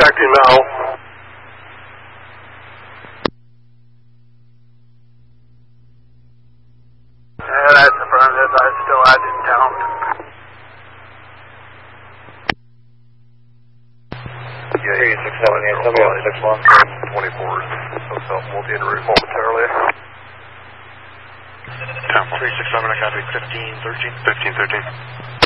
contacting now. That's affirmative. I'm still out in town. Yeah, 3678, tell me on 61. 24s. Hotel multi en route momentarily. 367, I copy 1513. 1513.